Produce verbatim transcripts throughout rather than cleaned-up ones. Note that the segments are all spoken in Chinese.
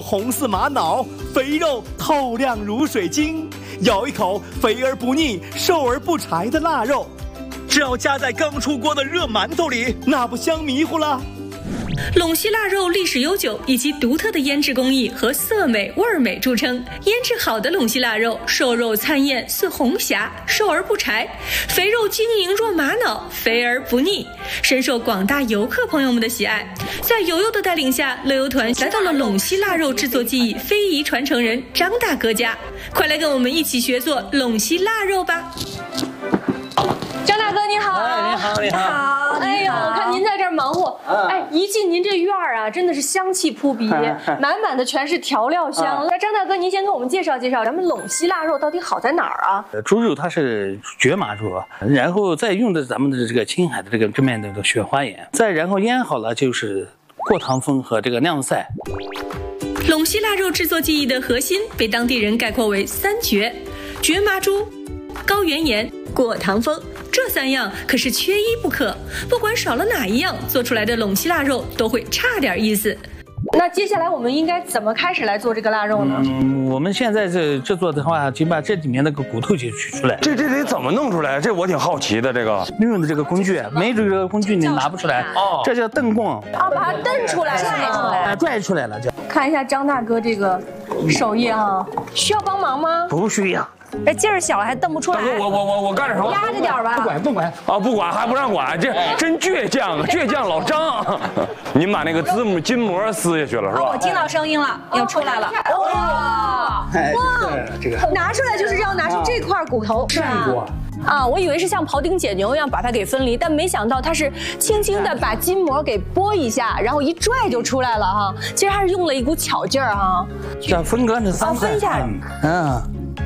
红似玛瑙，肥肉透亮如水晶，咬一口肥而不腻，瘦而不柴的腊肉，只要夹在刚出锅的热馒头里，那不香迷糊了。 陇西腊肉历史悠久，以其独特的腌制工艺和色美味美著称。腌制好的陇西腊肉，瘦肉灿艳似红霞，瘦而不柴；肥肉晶莹若玛瑙，肥而不腻，深受广大游客朋友们的喜爱。在游游的带领下，乐游团来到了陇西腊肉制作技艺非遗传承人张大哥家，快来跟我们一起学做陇西腊肉吧！张大哥你好， 哎，你好，你好， 好，哎呦，我看您在这儿忙活，哎，一进您这院儿啊，真的是香气扑鼻，满满的全是调料香。那张大哥，您先给我们介绍介绍，咱们陇西腊肉到底好在哪儿啊？ 猪肉它是绝麻猪，然后再用的咱们的这个青海的这个这面的这个雪花盐，再然后腌好了就是过堂风和这个晾晒。 陇西腊肉制作技艺的核心被当地人概括为三绝：绝麻猪、高原盐、过堂风。这三样可是缺一不可，不管少了哪一样，做出来的陇西腊肉都会差点意思。那接下来我们应该怎么开始来做这个腊肉呢？ 嗯，我们现在这制作的话，就把这里面那个骨头就取出来。 这这得怎么弄出来？这我挺好奇的。这个用的这个工具，没这个工具你拿不出来。哦，这叫蹬棍。 哦，把它蹬出来，拽出来， 拽出来了就。 看一下张大哥这个手艺啊，需要帮忙吗？ 不需要。 这劲儿小还蹬不出来。 大哥，我我我我干点什么？ 压着点吧。 不管不管啊，不管还不让管，这真倔强，倔强老张。您把那个字母筋膜撕下去了是吧？ 我听到声音了，又出来了。 哇哇，这个拿出来就是要拿出这块骨头，是吧？啊，我以为是像庖丁解牛一样把它给分离，但没想到它是轻轻的把筋膜给拨一下，然后一拽就出来了哈。其实还是用了一股巧劲儿哈。 叫分割的三分一下。 嗯。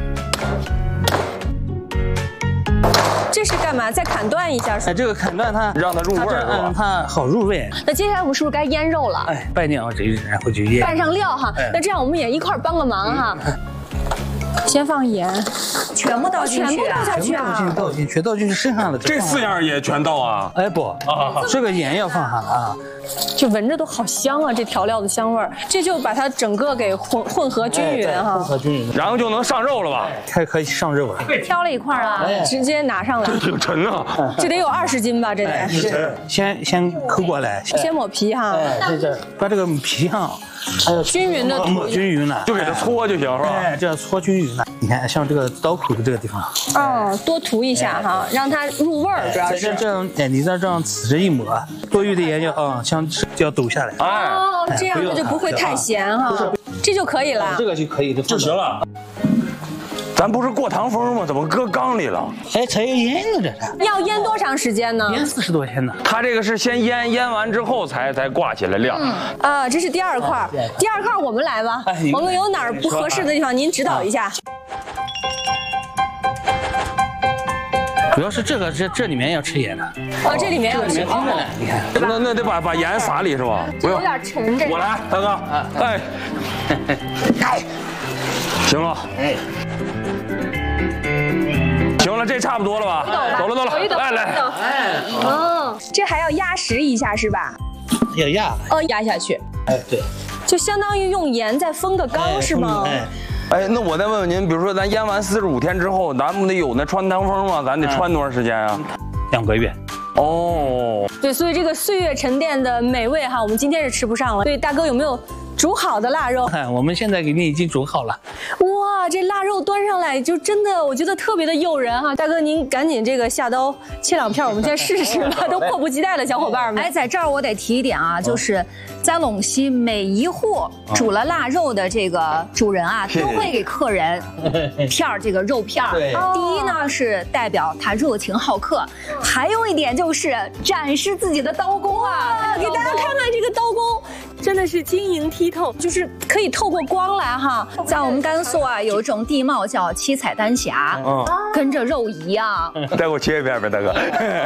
这是干嘛？再砍断一下？ 哎，这个砍断它， 让它入味儿， 让它好入味。 那接下来我们是不是该腌肉了？ 哎，拌料这然后就腌， 拌上料哈。那这样我们也一块帮个忙哈。先放盐， 全部倒进去， 全部倒下去啊！ 全部倒进去，倒进去剩下的这四样也全倒啊？ 哎不，这个盐要放下了啊。 这闻着都好香啊，这调料的香味儿，这就把它整个给混混合均匀哈， 混合均匀， 然后就能上肉了吧？ 才可以上肉了。 挑了一块啊， 直接拿上来。 这挺沉啊， 这得有二十斤吧？这得。 先先抠过来， 先抹皮哈。 哎，这这把这个皮上还有均匀的抹均匀了， 就给它搓就行是吧？ 哎，这样搓均匀了。你看，像这个刀口的这个地方， 哦，多涂一下哈，让它入味儿，主要是这样。哎，你再这样仔着一抹，多余的盐要啊，像就要抖下来。 哦，这样它就不会太咸哈，这就可以了。 这个就可以就行了。咱不是过堂风吗？怎么搁缸里了？ 哎，才要腌呢，这要腌多长时间呢？ 腌四十多天呢。 它这个是先腌，腌完之后才才挂起来晾。 嗯啊，这是第二块，第二块我们来吧。我们有哪儿不合适的地方，您指导一下。 主要是这个这这里面要吃盐的。 哦，这里面要吃盐。你看， 那那得把把盐撒里是吧？ 不用，有点沉这。 我来，大哥。哎，哎，行了。哎。行了，这差不多了吧？抖了抖了，来来， 哎，哦，这还要压实一下是吧？ 要压。 哦，压下去。 哎，对， 就相当于用盐再封个缸是吗？ 哎， 哎，那我再问问您，比如说咱腌完四十五天之后，咱不得有那穿堂风吗？咱得穿多长时间啊？ 两个月。 哦， 对，所以这个岁月沉淀的美味哈，我们今天是吃不上了。对，大哥有没有煮好的腊肉？ 看，我们现在给你已经煮好了。 哇，这腊肉端上来就真的，我觉得特别的诱人哈。大哥，您赶紧这个下刀切两片，我们先试试吧，都迫不及待了，小伙伴们。 哎，在这儿我得提一点啊，就是在陇西每一户煮了腊肉的这个主人啊，都会给客人片儿这个肉片儿。第一呢是代表他热情好客，还有一点就是展示自己的刀工啊， 给大家看看这个刀工。真的是晶莹剔透，就是可以透过光来哈。 在我们甘肃啊，有一种地貌叫七彩丹霞，嗯，跟着肉一样。 再给我切一片呗，大哥，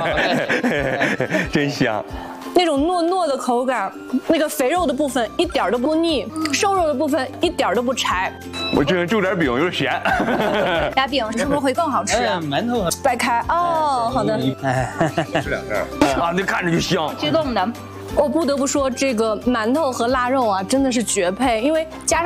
真香。 那种糯糯的口感，那个肥肉的部分一点都不腻，瘦肉的部分一点都不柴。 我这就点饼有点咸， 加饼是不是会更好吃啊？ 馒头掰开哦，好的。 哎， 吃两片啊，那看着就香， 激动的。 我不得不说，这个馒头和腊肉啊，真的是绝配，因为加上。